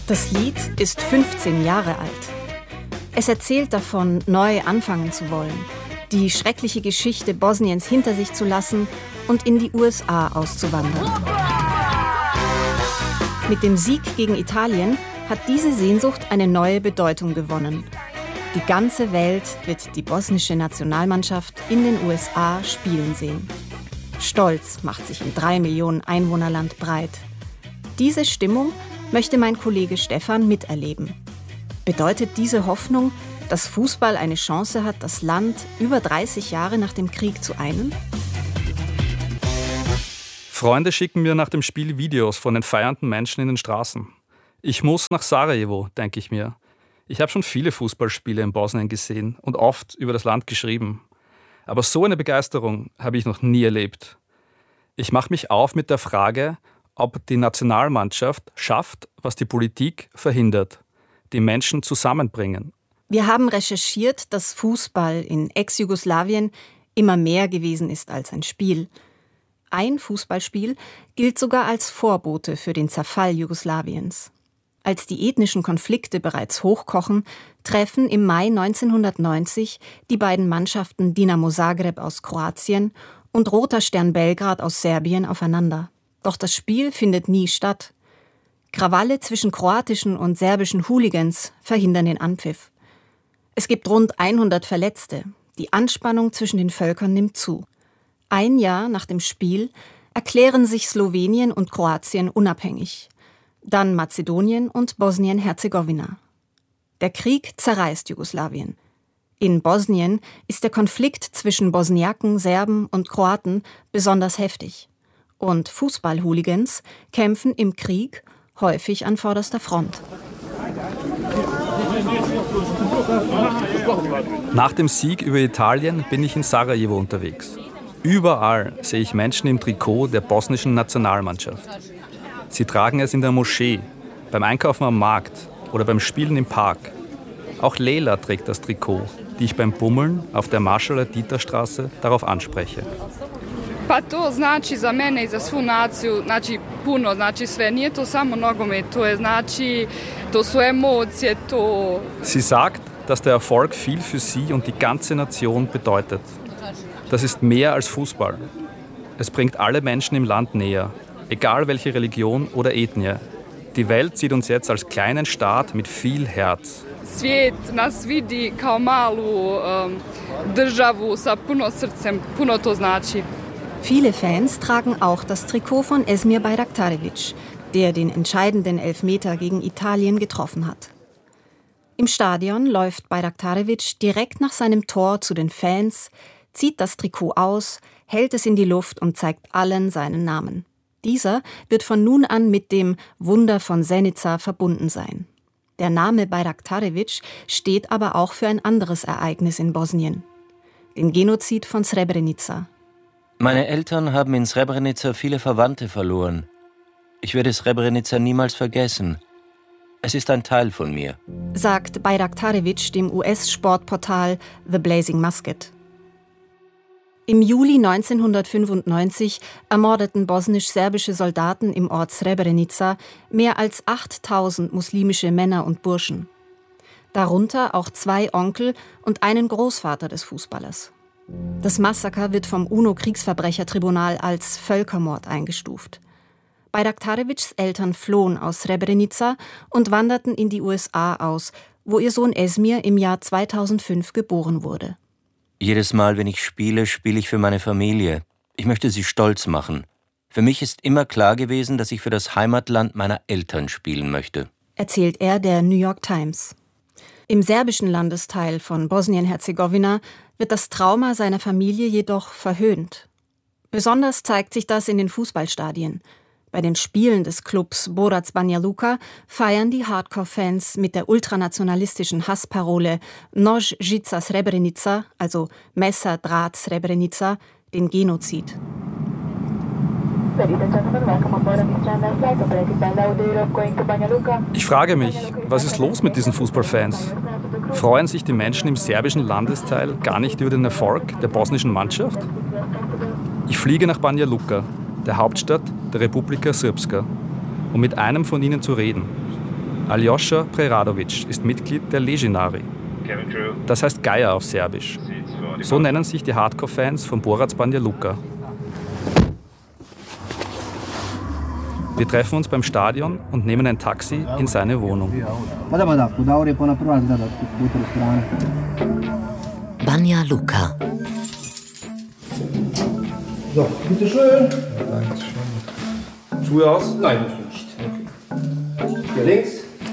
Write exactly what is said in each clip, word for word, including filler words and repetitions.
Das Lied ist fünfzehn Jahre alt. Es erzählt davon, neu anfangen zu wollen, die schreckliche Geschichte Bosniens hinter sich zu lassen und in die U S A auszuwandern. Mit dem Sieg gegen Italien hat diese Sehnsucht eine neue Bedeutung gewonnen. Die ganze Welt wird die bosnische Nationalmannschaft in den U S A spielen sehen. Stolz macht sich im drei Millionen Einwohnerland breit. Diese Stimmung möchte mein Kollege Stefan miterleben. Bedeutet diese Hoffnung, dass Fußball eine Chance hat, das Land über dreißig Jahre nach dem Krieg zu einen? Freunde schicken mir nach dem Spiel Videos von den feiernden Menschen in den Straßen. Ich muss nach Sarajevo, denke ich mir. Ich habe schon viele Fußballspiele in Bosnien gesehen und oft über das Land geschrieben. Aber so eine Begeisterung habe ich noch nie erlebt. Ich mache mich auf mit der Frage, ob die Nationalmannschaft schafft, was die Politik verhindert, die Menschen zusammenbringen. Wir haben recherchiert, dass Fußball in Ex-Jugoslawien immer mehr gewesen ist als ein Spiel. Ein Fußballspiel gilt sogar als Vorbote für den Zerfall Jugoslawiens. Als die ethnischen Konflikte bereits hochkochen, treffen im Mai neunzehnhundertneunzig die beiden Mannschaften Dinamo Zagreb aus Kroatien und Roter Stern Belgrad aus Serbien aufeinander. Doch das Spiel findet nie statt. Krawalle zwischen kroatischen und serbischen Hooligans verhindern den Anpfiff. Es gibt rund hundert Verletzte. Die Anspannung zwischen den Völkern nimmt zu. Ein Jahr nach dem Spiel erklären sich Slowenien und Kroatien unabhängig. Dann Mazedonien und Bosnien-Herzegowina. Der Krieg zerreißt Jugoslawien. In Bosnien ist der Konflikt zwischen Bosniaken, Serben und Kroaten besonders heftig. Und Fußball-Hooligans kämpfen im Krieg häufig an vorderster Front. Nach dem Sieg über Italien bin ich in Sarajevo unterwegs. Überall sehe ich Menschen im Trikot der bosnischen Nationalmannschaft. Sie tragen es in der Moschee, beim Einkaufen am Markt oder beim Spielen im Park. Auch Leila trägt das Trikot, die ich beim Bummeln auf der Marschala-Dieter-Straße darauf anspreche. Pa to znači za mene i za svu naciju, znači puno, znači sve. Nije to samo nogomet, to je znači, to su emocije, to... Sie sagt, dass der Erfolg viel für sie und die ganze Nation bedeutet. Das ist mehr als Fußball. Es bringt alle Menschen im Land näher, egal welche Religion oder Ethnie. Die Welt sieht uns jetzt als kleinen Staat mit viel Herz. Svijet nas vidi kao malu um, državu sa puno srcem, puno to znači. Viele Fans tragen auch das Trikot von Esmir Bayraktarevic, der den entscheidenden Elfmeter gegen Italien getroffen hat. Im Stadion läuft Bayraktarevic direkt nach seinem Tor zu den Fans, zieht das Trikot aus, hält es in die Luft und zeigt allen seinen Namen. Dieser wird von nun an mit dem Wunder von Zenica verbunden sein. Der Name Bayraktarevic steht aber auch für ein anderes Ereignis in Bosnien: den Genozid von Srebrenica. Meine Eltern haben in Srebrenica viele Verwandte verloren. Ich werde Srebrenica niemals vergessen. Es ist ein Teil von mir, sagt Bayraktarevic dem U S-Sportportal The Blazing Musket. Im Juli neunzehnhundertfünfundneunzig ermordeten bosnisch-serbische Soldaten im Ort Srebrenica mehr als achttausend muslimische Männer und Burschen. Darunter auch zwei Onkel und einen Großvater des Fußballers. Das Massaker wird vom UNO-Kriegsverbrechertribunal als Völkermord eingestuft. Bayraktarevics Eltern flohen aus Srebrenica und wanderten in die U S A aus, wo ihr Sohn Esmir im Jahr zweitausendfünf geboren wurde. Jedes Mal, wenn ich spiele, spiele ich für meine Familie. Ich möchte sie stolz machen. Für mich ist immer klar gewesen, dass ich für das Heimatland meiner Eltern spielen möchte, erzählt er der New York Times. Im serbischen Landesteil von Bosnien-Herzegowina wird das Trauma seiner Familie jedoch verhöhnt. Besonders zeigt sich das in den Fußballstadien. Bei den Spielen des Clubs Borac Banja Luka feiern die Hardcore-Fans mit der ultranationalistischen Hassparole Noj Žica Srebrenica, also Messer, Draht, Srebrenica, den Genozid. Ich frage mich, was ist los mit diesen Fußballfans? Freuen sich die Menschen im serbischen Landesteil gar nicht über den Erfolg der bosnischen Mannschaft? Ich fliege nach Banja Luka, der Hauptstadt der Republika Srpska, um mit einem von ihnen zu reden. Aljoscha Preradovic ist Mitglied der Legionari. Das heißt Geier auf Serbisch. So nennen sich die Hardcore-Fans von Borac Banja Luka. Wir treffen uns beim Stadion und nehmen ein Taxi in seine Wohnung. Banja Luka. So, bitteschön. Schuhe aus? Nein, musst du nicht. Okay. Hier links.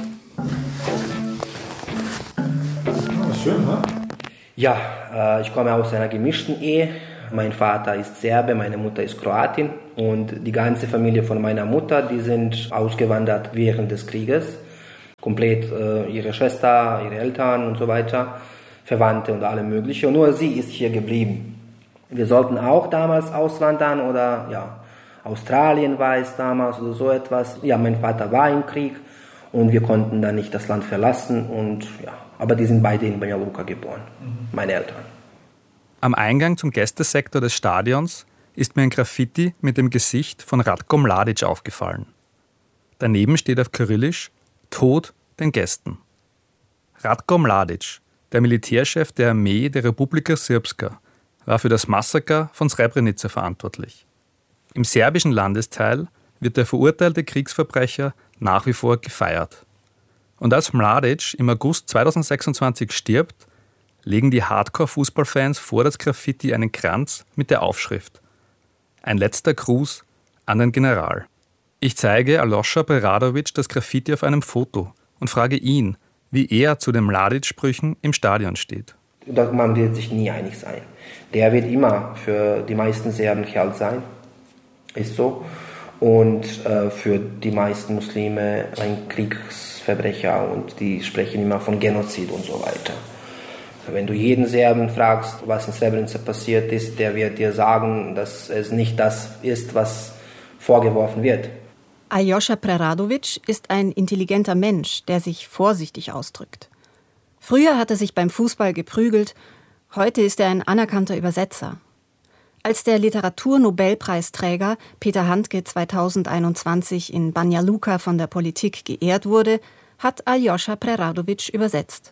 Oh, schön, ha? Ja, äh, ich komme aus einer gemischten Ehe. Mein Vater ist Serbe, meine Mutter ist Kroatin und die ganze Familie von meiner Mutter, die sind ausgewandert während des Krieges. Komplett äh, ihre Schwester, ihre Eltern und so weiter, Verwandte und alle mögliche. Und nur sie ist hier geblieben. Wir sollten auch damals auswandern oder ja, Australien war es damals oder so etwas. Ja, mein Vater war im Krieg und wir konnten dann nicht das Land verlassen. Und, ja, aber die sind beide in Banja Luka geboren, mhm. meine Eltern. Am Eingang zum Gästesektor des Stadions ist mir ein Graffiti mit dem Gesicht von Ratko Mladic aufgefallen. Daneben steht auf Kyrillisch Tod den Gästen. Ratko Mladic, der Militärchef der Armee der Republika Srpska, war für das Massaker von Srebrenica verantwortlich. Im serbischen Landesteil wird der verurteilte Kriegsverbrecher nach wie vor gefeiert. Und als Mladic im August zweitausendsechsundzwanzig stirbt, legen die Hardcore-Fußballfans vor das Graffiti einen Kranz mit der Aufschrift Ein letzter Gruß an den General. Ich zeige Aljoscha Preradovic das Graffiti auf einem Foto und frage ihn, wie er zu den Mladic-Sprüchen im Stadion steht. Man wird sich nie einig sein. Der wird immer für die meisten Serben Held sein, ist so. Und äh, für die meisten Muslime ein Kriegsverbrecher und die sprechen immer von Genozid und so weiter. Wenn du jeden Serben fragst, was in Srebrenica passiert ist, der wird dir sagen, dass es nicht das ist, was vorgeworfen wird. Aljoscha Preradovic ist ein intelligenter Mensch, der sich vorsichtig ausdrückt. Früher hat er sich beim Fußball geprügelt, heute ist er ein anerkannter Übersetzer. Als der Literaturnobelpreisträger Peter Handke zweitausendeinundzwanzig in Banja Luka von der Politik geehrt wurde, hat Aljoscha Preradovic übersetzt.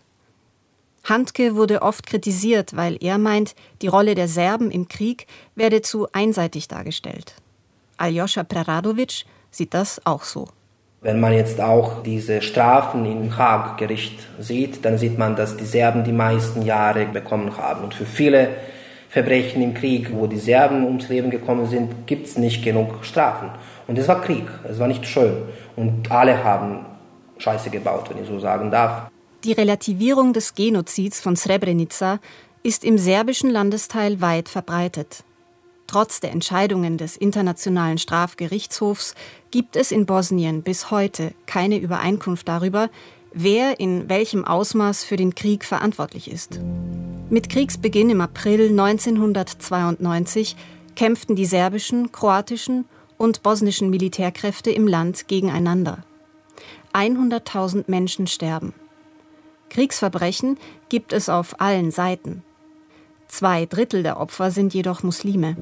Handke wurde oft kritisiert, weil er meint, die Rolle der Serben im Krieg werde zu einseitig dargestellt. Aljoscha Preradovic sieht das auch so. Wenn man jetzt auch diese Strafen im Haag-Gericht sieht, dann sieht man, dass die Serben die meisten Jahre bekommen haben. Und für viele Verbrechen im Krieg, wo die Serben ums Leben gekommen sind, gibt es nicht genug Strafen. Und es war Krieg, es war nicht schön. Und alle haben Scheiße gebaut, wenn ich so sagen darf. Die Relativierung des Genozids von Srebrenica ist im serbischen Landesteil weit verbreitet. Trotz der Entscheidungen des Internationalen Strafgerichtshofs gibt es in Bosnien bis heute keine Übereinkunft darüber, wer in welchem Ausmaß für den Krieg verantwortlich ist. Mit Kriegsbeginn im April neunzehnhundertzweiundneunzig kämpften die serbischen, kroatischen und bosnischen Militärkräfte im Land gegeneinander. hunderttausend Menschen sterben. Kriegsverbrechen gibt es auf allen Seiten. Zwei Drittel der Opfer sind jedoch Muslime.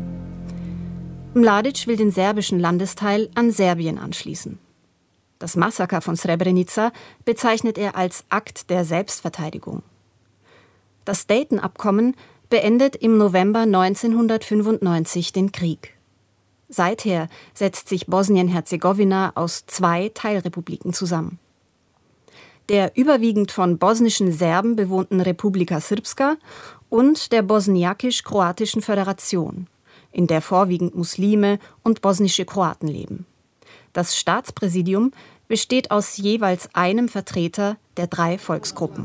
Mladic will den serbischen Landesteil an Serbien anschließen. Das Massaker von Srebrenica bezeichnet er als Akt der Selbstverteidigung. Das Dayton-Abkommen beendet im November neunzehnhundertfünfundneunzig den Krieg. Seither setzt sich Bosnien-Herzegowina aus zwei Teilrepubliken zusammen. Der überwiegend von bosnischen Serben bewohnten Republika Srpska und der Bosniakisch-Kroatischen Föderation, in der vorwiegend Muslime und bosnische Kroaten leben. Das Staatspräsidium besteht aus jeweils einem Vertreter der drei Volksgruppen.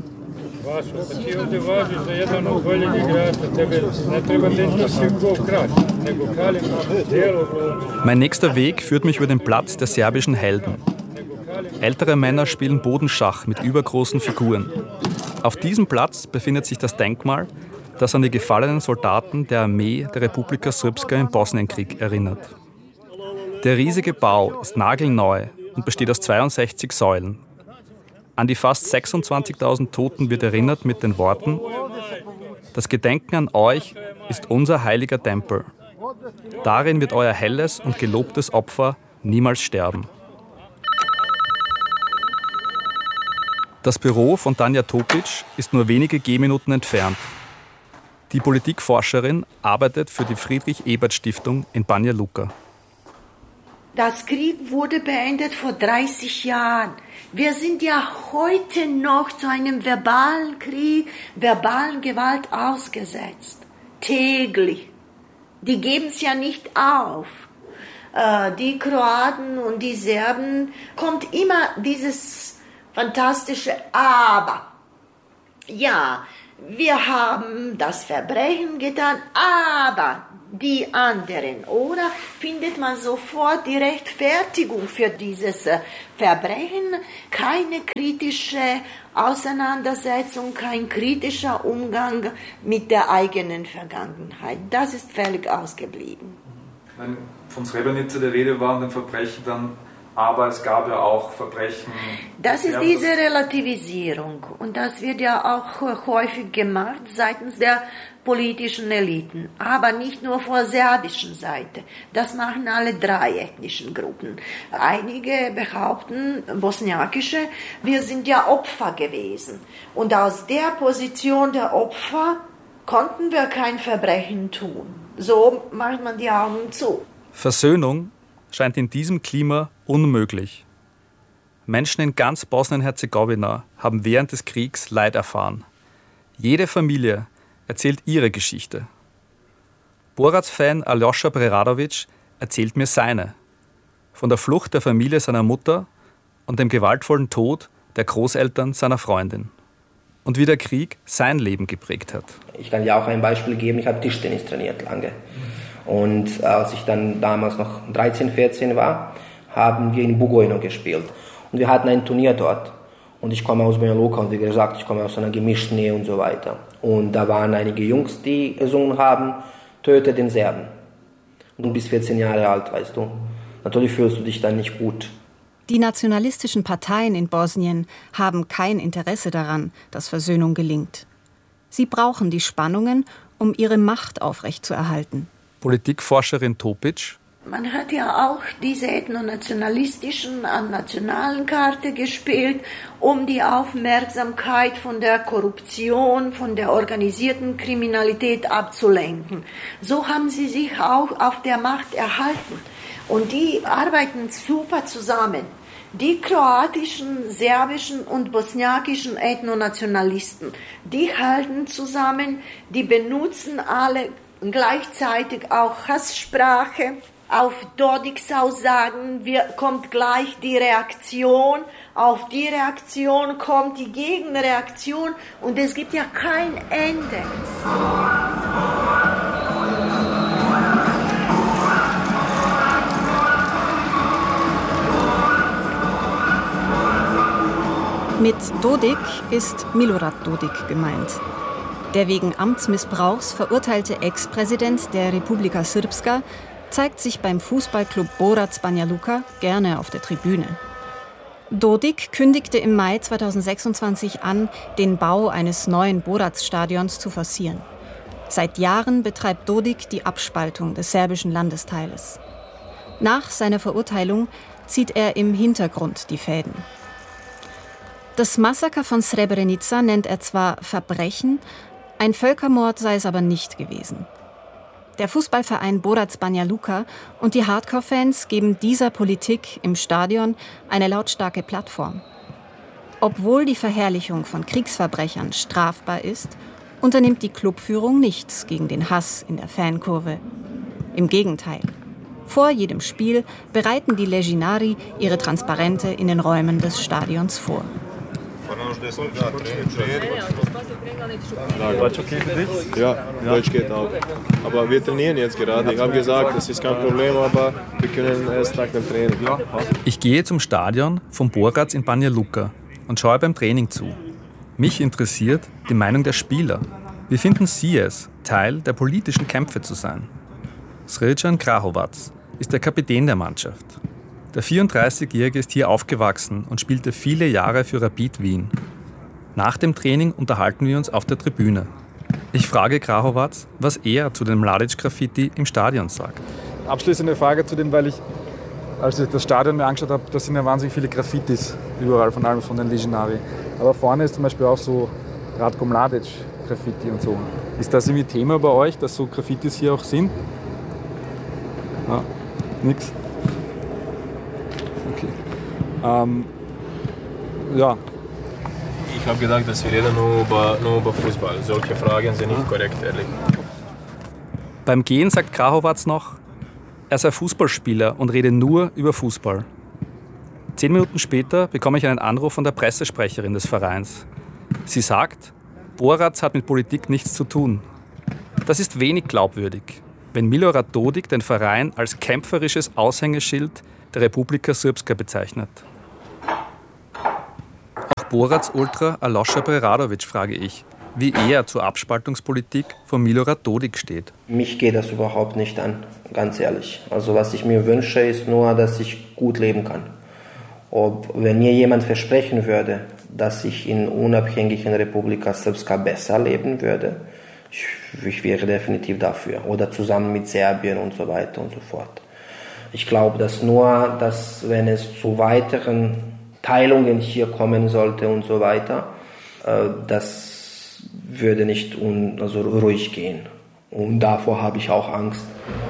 Mein nächster Weg führt mich über den Platz der serbischen Helden. Ältere Männer spielen Bodenschach mit übergroßen Figuren. Auf diesem Platz befindet sich das Denkmal, das an die gefallenen Soldaten der Armee der Republika Srpska im Bosnienkrieg erinnert. Der riesige Bau ist nagelneu und besteht aus zweiundsechzig Säulen. An die fast sechsundzwanzigtausend Toten wird erinnert mit den Worten: Das Gedenken an euch ist unser heiliger Tempel. Darin wird euer helles und gelobtes Opfer niemals sterben. Das Büro von Tanja Topic ist nur wenige Gehminuten entfernt. Die Politikforscherin arbeitet für die Friedrich-Ebert-Stiftung in Banja Luka. Das Krieg wurde beendet vor dreißig Jahren. Wir sind ja heute noch zu einem verbalen Krieg, verbalen Gewalt ausgesetzt. Täglich. Die geben es ja nicht auf. Äh, die Kroaten und die Serben, kommt immer dieses fantastische Aber. Ja, wir haben das Verbrechen getan, aber die anderen, oder findet man sofort die Rechtfertigung für dieses Verbrechen, keine kritische Auseinandersetzung, kein kritischer Umgang mit der eigenen Vergangenheit. Das ist völlig ausgeblieben. Wenn von Srebrenica die Rede war und den Verbrechen dann, aber es gab ja auch Verbrechen. Das ist diese Relativisierung und das wird ja auch häufig gemacht seitens der politischen Eliten, aber nicht nur von der serbischen Seite. Das machen alle drei ethnischen Gruppen. Einige behaupten, bosniakische, wir sind ja Opfer gewesen und aus der Position der Opfer konnten wir kein Verbrechen tun. So macht man die Augen zu. Versöhnung scheint in diesem Klima unmöglich. Menschen in ganz Bosnien-Herzegowina haben während des Kriegs Leid erfahren. Jede Familie erzählt ihre Geschichte. Borac-Fan Aljoscha Preradovic erzählt mir seine. Von der Flucht der Familie seiner Mutter und dem gewaltvollen Tod der Großeltern seiner Freundin. Und wie der Krieg sein Leben geprägt hat. Ich kann dir auch ein Beispiel geben, ich habe Tischtennis trainiert lange. Und als ich dann damals noch dreizehn, vierzehn war, haben wir in Bugojno gespielt. Und wir hatten ein Turnier dort. Und ich komme aus Banja Luka und wie gesagt, ich komme aus einer gemischten Ehe und so weiter. Und da waren einige Jungs, die gesungen haben, töte den Serben. Und du bist vierzehn Jahre alt, weißt du. Natürlich fühlst du dich dann nicht gut. Die nationalistischen Parteien in Bosnien haben kein Interesse daran, dass Versöhnung gelingt. Sie brauchen die Spannungen, um ihre Macht aufrechtzuerhalten. Politikforscherin Topic. Man hat ja auch diese ethnonationalistischen an nationalen Karte gespielt, um die Aufmerksamkeit von der Korruption, von der organisierten Kriminalität abzulenken. So haben sie sich auch auf der Macht erhalten. Und die arbeiten super zusammen. Die kroatischen, serbischen und bosniakischen Ethnonationalisten, die halten zusammen, die benutzen alle gleichzeitig auch Hasssprache. Auf Dodiks Aussagen kommt gleich die Reaktion, auf die Reaktion kommt die Gegenreaktion und es gibt ja kein Ende. Mit Dodik ist Milorad Dodik gemeint. Der wegen Amtsmissbrauchs verurteilte Ex-Präsident der Republika Srpska zeigt sich beim Fußballclub Borac Banja Luka gerne auf der Tribüne. Dodik kündigte im Mai zweitausendsechsundzwanzig an, den Bau eines neuen Borac-Stadions zu forcieren. Seit Jahren betreibt Dodik die Abspaltung des serbischen Landesteiles. Nach seiner Verurteilung zieht er im Hintergrund die Fäden. Das Massaker von Srebrenica nennt er zwar Verbrechen, ein Völkermord sei es aber nicht gewesen. Der Fußballverein Borac Banja Luka und die Hardcore-Fans geben dieser Politik im Stadion eine lautstarke Plattform. Obwohl die Verherrlichung von Kriegsverbrechern strafbar ist, unternimmt die Clubführung nichts gegen den Hass in der Fankurve. Im Gegenteil. Vor jedem Spiel bereiten die Leginari ihre Transparente in den Räumen des Stadions vor. Deutsch okay für dich? Ja, Deutsch geht auch. Aber wir trainieren jetzt gerade. Ich habe gesagt, das ist kein Problem, aber wir können erst nach dem Training. Ich gehe zum Stadion von Borac in Banja Luka und schaue beim Training zu. Mich interessiert die Meinung der Spieler. Wie finden sie es, Teil der politischen Kämpfe zu sein? Srđan Krahovac ist der Kapitän der Mannschaft. Der vierunddreißigjährige ist hier aufgewachsen und spielte viele Jahre für Rapid Wien. Nach dem Training unterhalten wir uns auf der Tribüne. Ich frage Krahovac, was er zu dem Mladic-Graffiti im Stadion sagt. Abschließende Frage zu dem, weil ich als ich das Stadion mir angeschaut habe, da sind ja wahnsinnig viele Graffitis überall, von allem von den Legionari. Aber vorne ist zum Beispiel auch so Ratko Mladic-Graffiti und so. Ist das irgendwie Thema bei euch, dass so Graffitis hier auch sind? Ah, nix. Okay. Ähm, ja. Ich habe gedacht, dass wir reden nur über, nur über Fußball. Solche Fragen sind nicht korrekt, ehrlich. Beim Gehen sagt Krachowatz noch, er sei Fußballspieler und rede nur über Fußball. Zehn Minuten später bekomme ich einen Anruf von der Pressesprecherin des Vereins. Sie sagt, Borac hat mit Politik nichts zu tun. Das ist wenig glaubwürdig, wenn Milorad Dodik den Verein als kämpferisches Aushängeschild der Republika Srpska bezeichnet. Auch Boracs Ultra Alosha Preradovic frage ich, wie er zur Abspaltungspolitik von Milorad Dodik steht. Mich geht das überhaupt nicht an, ganz ehrlich. Also was ich mir wünsche, ist nur, dass ich gut leben kann. Ob, wenn mir jemand versprechen würde, dass ich in unabhängigen Republika Srpska besser leben würde, ich, ich wäre definitiv dafür. Oder zusammen mit Serbien und so weiter und so fort. Ich glaube, dass nur, dass wenn es zu weiteren Teilungen hier kommen sollte und so weiter, äh, das würde nicht un, also ruhig gehen. Und davor habe ich auch Angst.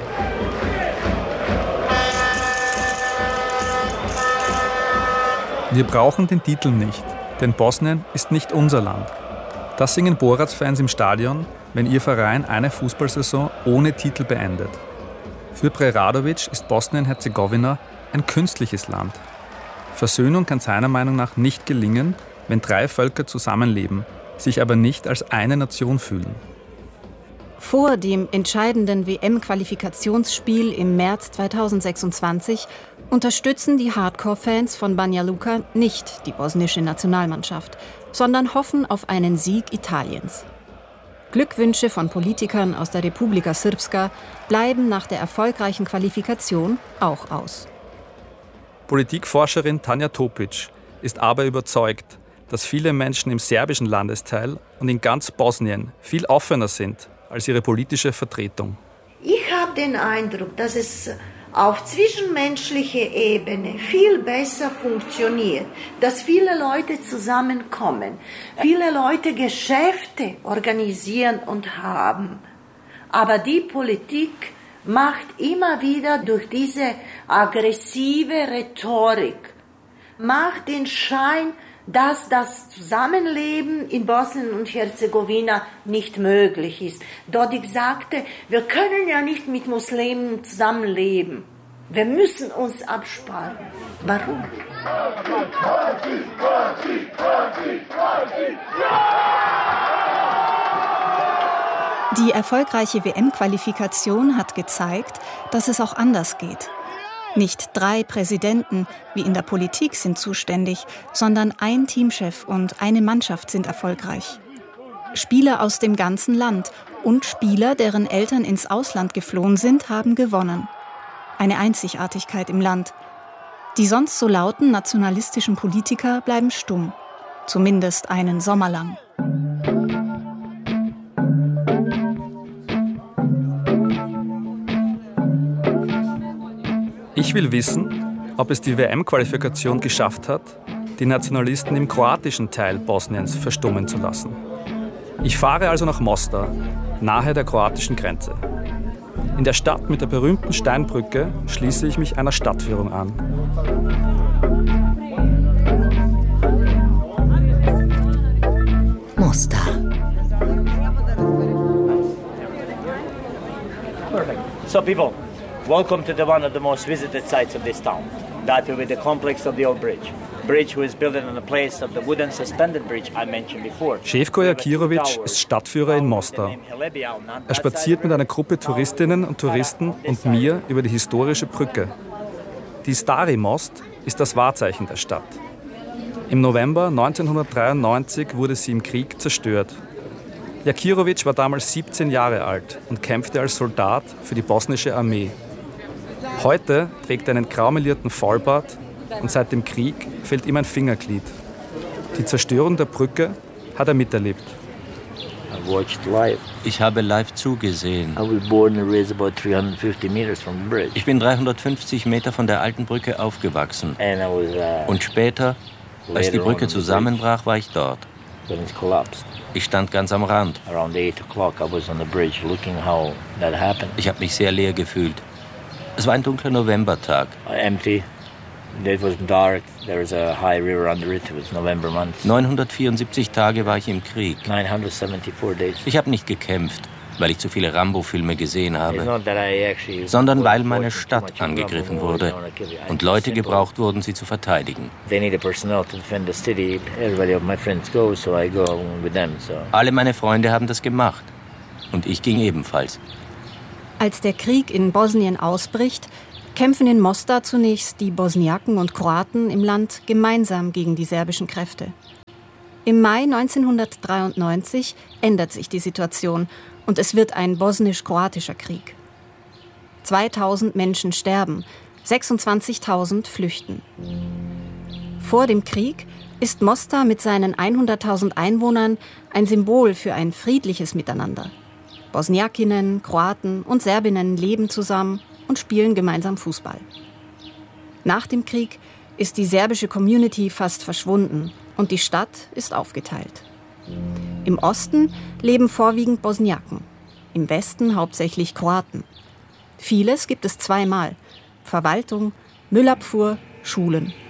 Wir brauchen den Titel nicht, denn Bosnien ist nicht unser Land. Das singen Borac-Fans im Stadion, wenn ihr Verein eine Fußballsaison ohne Titel beendet. Für Preradovic ist Bosnien-Herzegowina ein künstliches Land. Versöhnung kann seiner Meinung nach nicht gelingen, wenn drei Völker zusammenleben, sich aber nicht als eine Nation fühlen. Vor dem entscheidenden W M-Qualifikationsspiel im März zweitausendsechsundzwanzig unterstützen die Hardcore-Fans von Banja Luka nicht die bosnische Nationalmannschaft, sondern hoffen auf einen Sieg Italiens. Glückwünsche von Politikern aus der Republika Srpska bleiben nach der erfolgreichen Qualifikation auch aus. Politikforscherin Tanja Topic ist aber überzeugt, dass viele Menschen im serbischen Landesteil und in ganz Bosnien viel offener sind als ihre politische Vertretung. Ich habe den Eindruck, dass es auf zwischenmenschlicher Ebene viel besser funktioniert, dass viele Leute zusammenkommen, viele Leute Geschäfte organisieren und haben. Aber die Politik macht immer wieder durch diese aggressive Rhetorik, macht den Schein, dass das Zusammenleben in Bosnien und Herzegowina nicht möglich ist. Dodik sagte, wir können ja nicht mit Muslimen zusammenleben. Wir müssen uns abspalten. Warum? Die erfolgreiche W M-Qualifikation hat gezeigt, dass es auch anders geht. Nicht drei Präsidenten wie in der Politik sind zuständig, sondern ein Teamchef und eine Mannschaft sind erfolgreich. Spieler aus dem ganzen Land und Spieler, deren Eltern ins Ausland geflohen sind, haben gewonnen. Eine Einzigartigkeit im Land. Die sonst so lauten nationalistischen Politiker bleiben stumm. Zumindest einen Sommer lang. Ich will wissen, ob es die W M-Qualifikation geschafft hat, die Nationalisten im kroatischen Teil Bosniens verstummen zu lassen. Ich fahre also nach Mostar, nahe der kroatischen Grenze. In der Stadt mit der berühmten Steinbrücke schließe ich mich einer Stadtführung an. Mostar. So people, welcome to the one of the most visited sites of this town. That will be the complex of the old bridge. Bridge was built in the place of the wooden suspended bridge I mentioned before. Šefko Jakirović ist Stadtführer in Mostar. Er spaziert mit einer Gruppe Touristinnen und Touristen und mir über die historische Brücke. Die Stari Most ist das Wahrzeichen der Stadt. Im November neunzehnhundertdreiundneunzig wurde sie im Krieg zerstört. Jakirović war damals siebzehn Jahre alt und kämpfte als Soldat für die bosnische Armee. Heute trägt er einen graumelierten Vollbart und seit dem Krieg fehlt ihm ein Fingerglied. Die Zerstörung der Brücke hat er miterlebt. I watched live. Ich habe live zugesehen. I was born and raised about three hundred fifty meters from the bridge. Ich bin dreihundertfünfzig Meter von der alten Brücke aufgewachsen. And I was, uh, Und später, als die Brücke zusammenbrach, war ich dort. When it collapsed. Ich stand ganz am Rand. Around eight o'clock I was on the bridge looking how that happened. Ich habe mich sehr leer gefühlt. Es war ein dunkler Novembertag. Empty. It was dark. There was a high river under it. It was November month. neunhundertvierundsiebzig Tage war ich im Krieg. nine hundred seventy-four days. Ich habe nicht gekämpft, weil ich zu viele Rambo-Filme gesehen habe, sondern weil meine Stadt angegriffen wurde und Leute gebraucht wurden, sie zu verteidigen. Alle meine Freunde haben das gemacht und ich ging ebenfalls. Als der Krieg in Bosnien ausbricht, kämpfen in Mostar zunächst die Bosniaken und Kroaten im Land gemeinsam gegen die serbischen Kräfte. Im Mai neunzehnhundertdreiundneunzig ändert sich die Situation und es wird ein bosnisch-kroatischer Krieg. zweitausend Menschen sterben, sechsundzwanzigtausend flüchten. Vor dem Krieg ist Mostar mit seinen hunderttausend Einwohnern ein Symbol für ein friedliches Miteinander. Bosniakinnen, Kroaten und Serbinnen leben zusammen und spielen gemeinsam Fußball. Nach dem Krieg ist die serbische Community fast verschwunden und die Stadt ist aufgeteilt. Im Osten leben vorwiegend Bosniaken, im Westen hauptsächlich Kroaten. Vieles gibt es zweimal: Verwaltung, Müllabfuhr, Schulen.